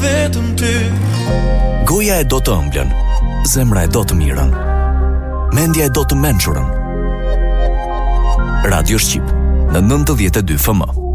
vetëm ty. Goja e do të ëmblën, zemra e do të mirën, mendja e do të mençurën. Radio Shqip në 92 FM.